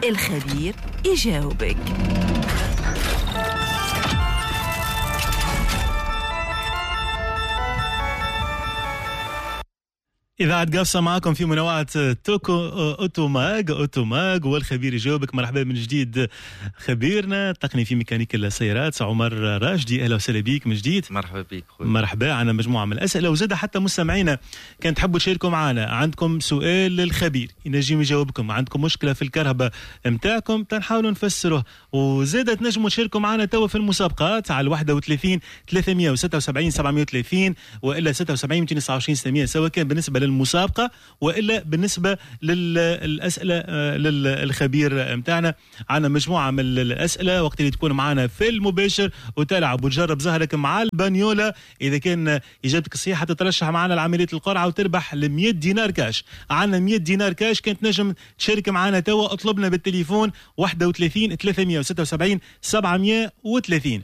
الخبير يجاوبك. إذاعة قفصة معكم في منوعة توكو أوتوماغ والخبير يجاوبك. مرحبا من جديد خبيرنا التقني في ميكانيك السيارات عمر راشدي، أهلا وسهلا بيك من جديد. مرحبا بيك خويا. مرحبا. عنا مجموعة من الأسئلة وزاد حتى مستمعينا كان تحبوا تشاركوا معنا، عندكم سؤال للخبير ينجم يجاوبكم، عندكم مشكلة في الكهرباء متاعكم تنحاولوا نفسروه، وزاد تنجموا تشاركوا معنا توا في المسابقات على 31 376 730 وإلا 76 229 600 سواء كان بالنسبة المسابقة وإلا بالنسبة للأسئلة للخبير متاعنا. عنا مجموعة من الأسئلة وقت اللي تكون معنا في المباشر وتلعب وتجرب زهرك مع البانيولا، إذا كان إجابتك صحيحة تترشح معنا لعملية القرعة وتربح 100 دينار كاش. عنا 100 دينار كاش كانت نجم تشارك معنا توا، اطلبنا بالتليفون 31 376 730.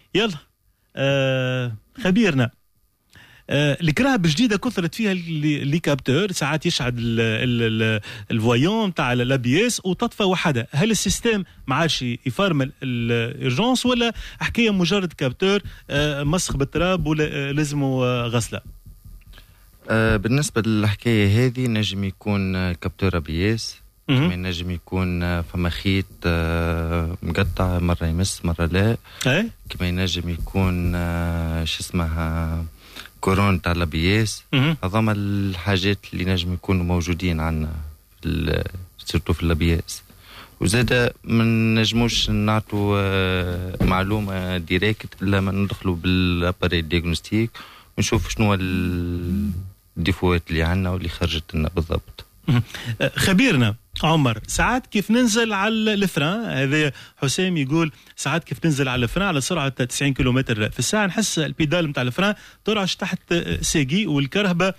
يلا خبيرنا، الكرهب الجديده كثرت فيها لي كابتور، ساعات يشعل الفويون تاع الابيس وتطفى وحده. هل السيستم ما عادش يفرمل الارجونس ولا حكايه مجرد كابتور مسخ بالتراب ولا لازمه غسله؟ بالنسبه للحكايه هذه نجم يكون كابتور ابيس، كما نجم يكون فما خيط مقطع مره يمس مره لا، كما نجم يكون شو اسمها كورون تاع الابياس. هذوما الحاجات اللي نجم يكونوا موجودين عندنا سيرتو في الابياس. وزادا ما نجموش نعطوا معلومه ديريكت الا ما ندخلوا بالاباري دياغنوستيك ونشوف شنو الديفوات اللي عندنا واللي خرجت لنا بالضبط. خبيرنا عمر، ساعات كيف ننزل على الفران، هذا حسام يقول ساعات كيف ننزل على الفران على سرعة 90 كيلومتر في الساعة نحس البيدال متاع الفران ترعش تحت ساقي والكرهبة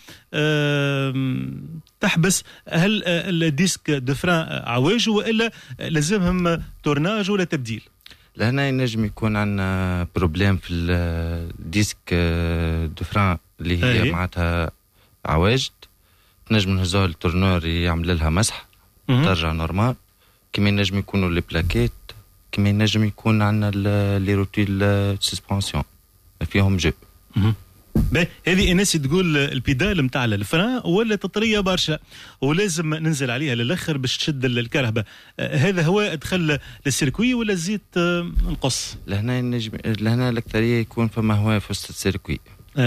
تحبس. هل الديسك دو فران عواج وإلا لازمهم تورناج ولا تبديل؟ لهنا ينجم يكون عندنا بروبليم في الديسك دو فران اللي هي معناتها عواج، نجم نهزوها التورنور يعمل لها مسح ترجع نورمال. كما نجم يكونوا لي بلاكيت، كما نجم يكون عندنا لي روتيل سسبانسيون فيهم جو. هذه الناس تقول البيدال متاع الفران ولا تطريه برشا ولازم ننزل عليها للاخر باش تشد الكرهبه، هذا هو ادخل للسيركوي ولا الزيت نقص؟ لهنا الاكثريه يكون فما هواء في وسط السيركوي.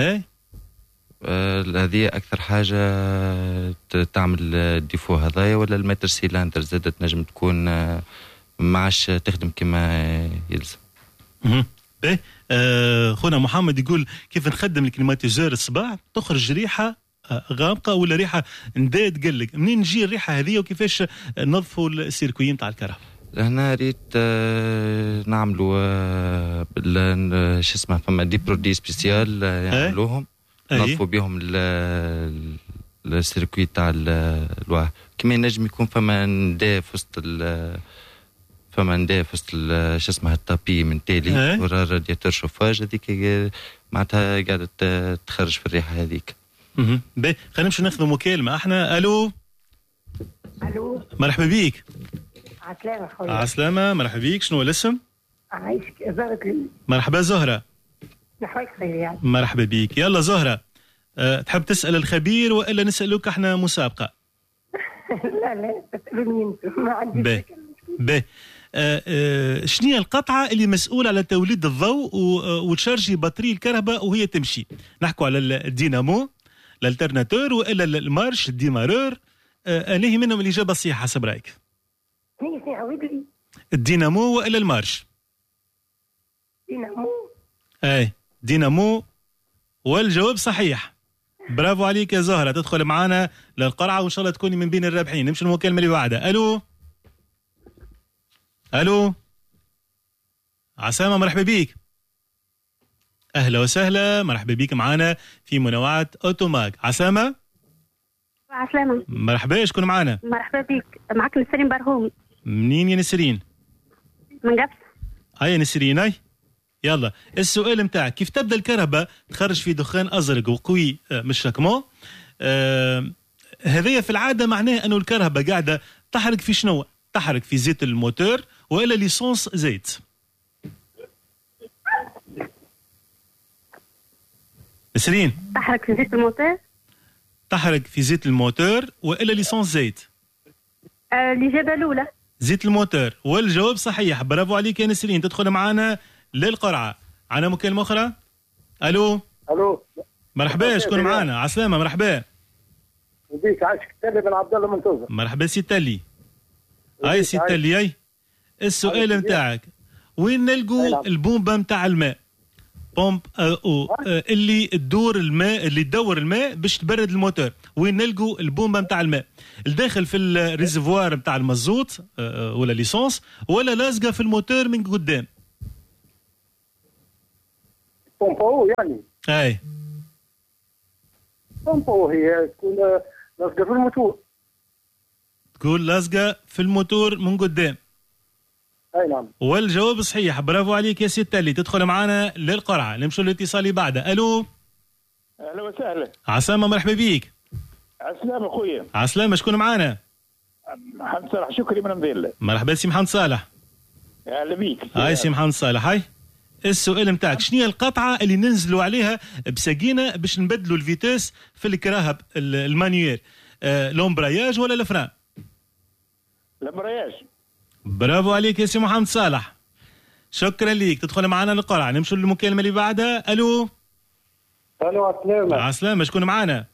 هذه أكثر حاجة تعمل الديفو هذايا، ولا المتر سيلاندر زادت نجم تكون معش تخدم كما يلزم. خونا محمد يقول كيف نخدم الكليماتيزور الصباح تخرج ريحة غامقة ولا ريحة نداد قلق، منين نجي الريحة هذه وكيفاش نظفوا السيركوي متاع الكهرباء؟ هنا ريت نعملوا شو اسمه فما دي برودي سبيسيال يعملوهم نظفوا بهم السيركوي تاع الواه. كما نجم يكون فما نداء في وسط شو اسمه الطابي من تالي ورا رادياتور شوفاج هذيك معناتها قاعده تخرج في الريحه هذيك. خلينا نمشي ناخذ مكالمه احنا. الو مرحبا بيك. عسلامة خويا. عسلامة، مرحبا بيك. شنو الاسم؟ عايشك زهرة. مرحبا زهرة. نحويك خير يعني. مرحبا بيك. يلا زهرة، تحب تسأل الخبير وإلا نسألوك احنا مسابقة؟ لا تسألوني انتم، ما عندي فكرة. شنو القطعة اللي مسؤولة على توليد الضوء وتشارجي بطارية الكهرباء وهي تمشي؟ نحكوا على الدينامو، الالترناتور وإلا المارش الديمارور، انهي منهم الإجابة الصحيحة حسب رأيك؟ الدينامو وإلا المارش؟ دينامو والجواب صحيح. برافو عليك يا زهرة، تدخل معنا للقرعة وإن شاء الله تكوني من بين الرابحين. نمشي المكالمة اللي بعدها. ألو عسامة، مرحبا بيك. أهلا وسهلا، مرحبا بيك معنا في منوعة أوتوماغ. عسامة. عسلامة. مرحبا، شكون معنا؟ مرحبا بيك، معك نسرين برهوم. منين يا نسرين؟ من قبس. هيا نسرين، هاي يلا السؤال متاعك، كيف تبدأ الكهرباء تخرج في دخان أزرق وقوي مش ركمو؟ هذايا في العادة معناه أنه الكهرباء قاعدة تحرق في شنو؟ تحرك في زيت الموتور وإلا ليسونس زيت؟ نسرين، تحرك في زيت الموتور. تحرك في زيت الموتور وإلا ليسونس زيت؟ الإجابة الأولى زيت الموتور، والجواب صحيح. برافو عليك يا نسرين. تدخل معنا للقرعة. عنا مكالمة أخرى. ألو مرحبا، شكون معنا؟ عسلامة، مرحبا بيك. عاشك تالي بن عبد الله منتوزة. مرحبا سي تالي. هاي سي تالي. هاي السؤال نتاعك، وين نلقوا البومبة نتاع الماء؟ بومب اللي تدور الماء، اللي تدور الماء باش تبرد الموتور. وين نلقوا البومبة نتاع الماء؟ الداخل في الريزرفوار نتاع المازوت ولا ليسونس، ولا لازقة في الموتور من قدام؟ بومبو يعني. اي بومبو هي تكون لازقة في الموتور. تقول لازقة في الموتور من قدام. اي نعم. والجواب صحيح. برافو عليك يا سي تالي. تدخل معنا للقرعة. نمشوا للاتصال اللي بعده. الو. اهلا وسهلا. عسلامة، مرحبا بيك. عسلامة خويا. عسلامة، شكون معنا؟ محمد صالح شكري من مذيلة. مرحبا سي محمد صالح. اهلا بيك. هاي سي محمد صالح. هاي السؤال نتاعك، شنو هي القطعة اللي ننزلوا عليها بساقينا باش نبدلوا الفيتاس في الكراهب المانيويل؟ لومبراياج ولا الفران؟ الامبراياج. برافو عليك يا سي محمد صالح. شكرا ليك. تدخل معنا للقرعة. نمشوا للمكالمة اللي بعدها. الو. الو عسلامة. عسلامة، شكون معنا؟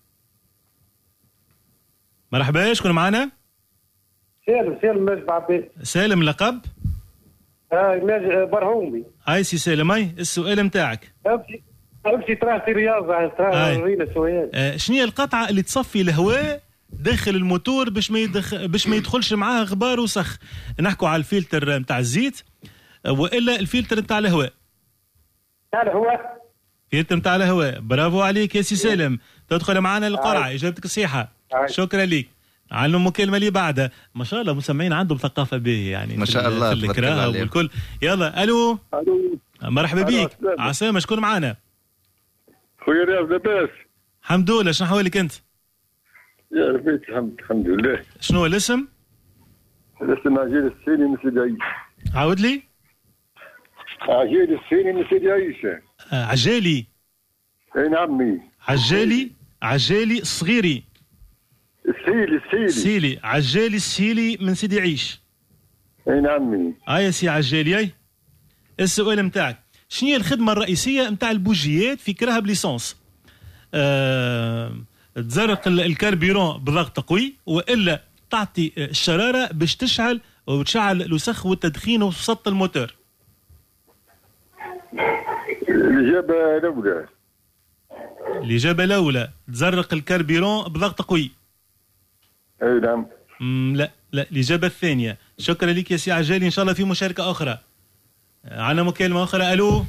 مرحبا، شكون معنا؟ سالم ماجد عباس. سالم، لقب؟ ماجد برهومي. هاي سي سالم. هاي السؤال نتاعك. امشي تراه في رياضة، تراه رينا سؤال. شنو هي القطعة اللي تصفي الهواء داخل الموتور باش ما يدخلش معاه غبار وسخ؟ نحكوا على الفلتر نتاع الزيت والا الفلتر نتاع الهواء؟ نتاع الهواء. فلتر نتاع الهواء. برافو عليك يا سي سالم. تدخل معنا للقرعة. اجابتك صحيحة. شكرا لك. على المكالمة اللي بعدها. ما شاء الله مسمعين عندهم ثقافة باهية يعني، ما شاء الله، في الكراهة والكل. يلا الو. مرحبا بيك. عسلامة، شكون معنا؟ خويا رياض لاباس؟ الحمد لله. شنو حوالك انت؟ يا ربيت الحمد لله. شنو الاسم؟ الاسم عجيل السيني من سيدي عيسى. عاود لي. عجيل السيني من سيدي عيسى. عجالي. اي نعمي. عجالي الصغيري. السيلي. عجالي السيلي من سيدي عيش. اي نعمي. يا سي عجالي. اي السؤال نتاعك، شنو هي الخدمة الرئيسية نتاع البوجيات في كراهب ليسونس؟ تزرق الكربيرون بضغط قوي، والا تعطي الشرارة باش تشعل وتشعل الوسخ والتدخين وسط الموتور؟ الإجابة الأولى تزرق الكربيرون بضغط قوي. اي نعم. لا الإجابة الثانية. شكرا لك يا سي عجالي. إن شاء الله في مشاركة أخرى. عنا مكالمة أخرى. ألو.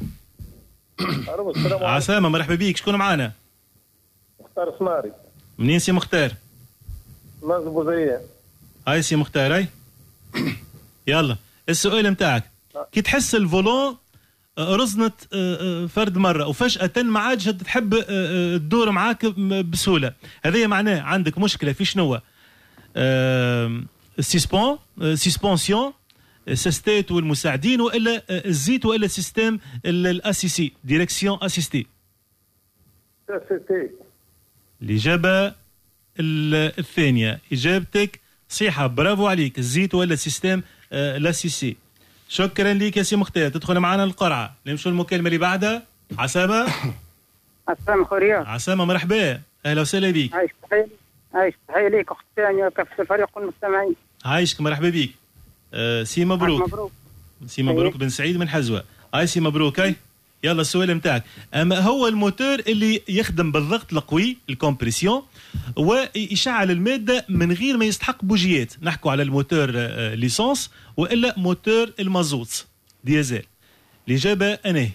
عسامة، مرحبا بيك. شكون معانا؟ مختار سماري. منين سي مختار؟ مزبوطية. هاي سي مختار. هاي يلا السؤال نتاعك، كي تحس الفولون رزنت فرد مرة وفجأة ما عادش تحب تدور معاك بسهولة، هذا معناه عندك مشكلة في شنو؟ سيسبونسيون، سيستيت والمساعدين، والا الزيت، والا سيستم الاسيسي ديريكسيون اسيستي؟ الإجابة الثانية. إجابتك صحيحة، برافو عليك. الزيت ولا سيستم الاسيسي. شكرا لك يا سي مختار. تدخل معنا القرعة. نمشوا المكالمة اللي بعدها. عسامة. عسامة خوريا. عسامة، مرحبا، أهلا وسهلا بك. عايش تحية ليك أخت ثانية كافة الفريق والمستمعين. عايشك، مرحبا بك. سي مبروك. سي مبروك بن سعيد من حزوة. سي مبروك. هاي يلا السؤال نتاعك، أما هو الموتور اللي يخدم بالضغط القوي الكومبريسيون ويشعل المادة من غير ما يستحق بوجيات؟ نحكوا على الموتور ليسونس وإلا موتور المازوت ديزل؟ الإجابة أنهي؟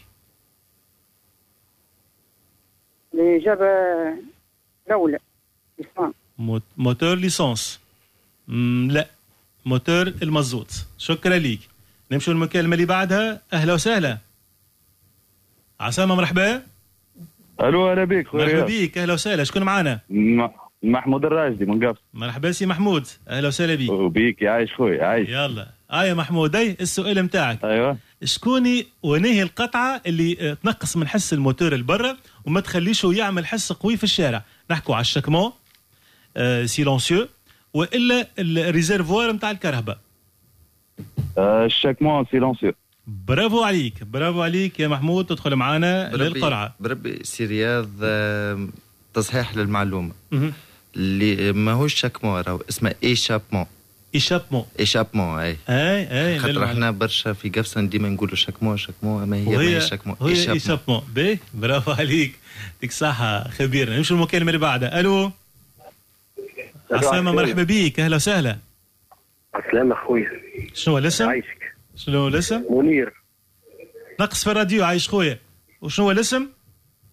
الإجابة الأولى ليسونس. موتور ليسونس. لا، موتور المازوت. شكرا ليك. نمشوا المكالمة اللي بعدها. أهلا وسهلا. عسامة، مرحبا. الو، اهلا بك. مرحبا بك، اهلا وسهلا. شكون معنا؟ محمود الراشدي من قفص. مرحبا سي محمود، اهلا وسهلا بيك. وبيك يعيش خويا عايش. يلا يا محمود، السؤال متاعك. ايوه. شكوني ونهي القطعه اللي تنقص من حس الموتور البرا وما تخليشه يعمل حس قوي في الشارع؟ نحكوا على الشكمون سيلونسيو والا الريزرفوار نتاع الكهرباء؟ الشكمون سيلونسيو. برافو عليك، برافو عليك يا محمود، تدخل معنا للقرعه. بربي سي رياض، تصحيح للمعلومه اللي ماهوش شكمون، راهو اسمه ايشابمون. ايشابمون اي خاطر احنا برشا في قفصن ديما نقولوا شكمون اما هي ماهي شكمون، هي ايشابمون. باهي برافو عليك، يعطيك الصحه خبيرنا. نمشي المكالمه اللي بعدها. الو عسلامة، مرحبا بيك، اهلا وسهلا. عسلامة خويا. شنو الاسم؟ عايشك. شنو الاسم؟ منير. نقص في الراديو. عايش خويا. وشنو الاسم؟